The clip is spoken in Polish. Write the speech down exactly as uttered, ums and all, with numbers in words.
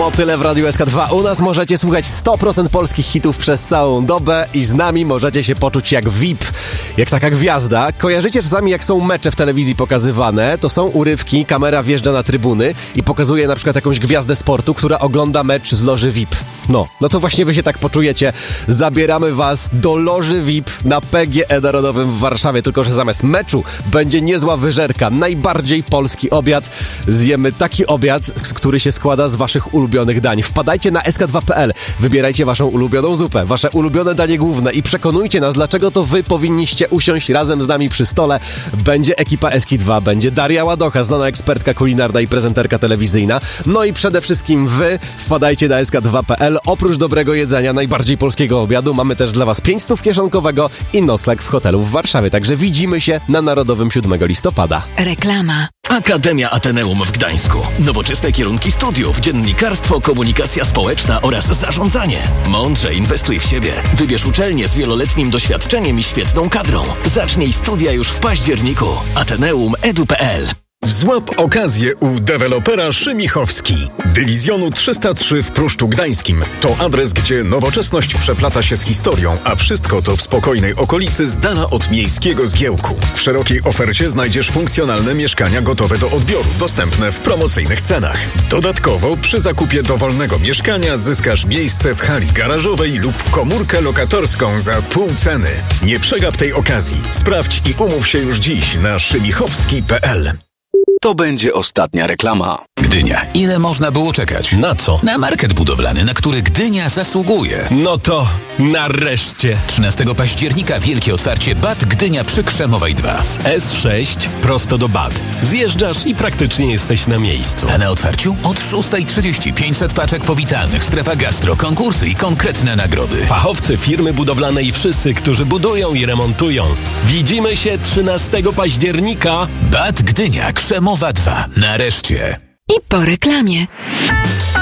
To tyle w Radiu S K dwa. U nas możecie słuchać sto procent polskich hitów przez całą dobę i z nami możecie się poczuć jak V I P, jak taka gwiazda. Kojarzycie czasami, jak są mecze w telewizji pokazywane? To są urywki, kamera wjeżdża na trybuny i pokazuje na przykład jakąś gwiazdę sportu, która ogląda mecz z loży V I P. No, no to właśnie wy się tak poczujecie. Zabieramy was do loży V I P na P G E Narodowym w Warszawie, tylko że zamiast meczu będzie niezła wyżerka. Najbardziej polski obiad. Zjemy taki obiad, który się składa z waszych ulubionych dań. Wpadajcie na S K dwa kropka P L, wybierajcie waszą ulubioną zupę, wasze ulubione danie główne i przekonujcie nas, dlaczego to wy powinniście usiąść razem z nami przy stole. Będzie ekipa S K dwa, będzie Daria Ładocha, znana ekspertka kulinarna i prezenterka telewizyjna. No i przede wszystkim wy wpadajcie na S K dwa kropka P L. Oprócz dobrego jedzenia, najbardziej polskiego obiadu, mamy też dla was pięć stów kieszonkowego i nocleg w hotelu w Warszawie. Także widzimy się na Narodowym siódmego listopada. Reklama. Akademia Ateneum w Gdańsku. Nowoczesne kierunki studiów, dziennikarstwo, komunikacja społeczna oraz zarządzanie. Mądrze inwestuj w siebie. Wybierz uczelnię z wieloletnim doświadczeniem i świetną kadrą. Zacznij studia już w październiku. Ateneum Edu kropka P L. Złap okazję u dewelopera Szymichowski. Dywizjonu trzysta trzy w Pruszczu Gdańskim. To adres, gdzie nowoczesność przeplata się z historią, a wszystko to w spokojnej okolicy z dala od miejskiego zgiełku. W szerokiej ofercie znajdziesz funkcjonalne mieszkania gotowe do odbioru, dostępne w promocyjnych cenach. Dodatkowo przy zakupie dowolnego mieszkania zyskasz miejsce w hali garażowej lub komórkę lokatorską za pół ceny. Nie przegap tej okazji. Sprawdź i umów się już dziś na szymichowski kropka P L. To będzie ostatnia reklama. Gdynia. Ile można było czekać? Na co? Na market budowlany, na który Gdynia zasługuje. No to nareszcie. trzynastego października wielkie otwarcie B A T Gdynia przy Krzemowej dwa. S sześć prosto do B A T. Zjeżdżasz i praktycznie jesteś na miejscu. A na otwarciu od szóstej trzydzieści pięćset paczek powitalnych, strefa gastro, konkursy i konkretne nagrody. Fachowcy, firmy budowlane i wszyscy, którzy budują i remontują. Widzimy się trzynastego października. B A T Gdynia Krzemowa dwa. Nareszcie. I po reklamie.